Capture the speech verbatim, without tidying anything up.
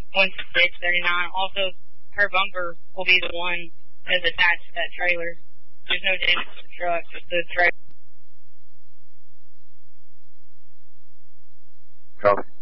one six thirty-nine. Also, her bumper will be the one that's attached to that trailer. There's no damage to the truck, just the trailer. Copy.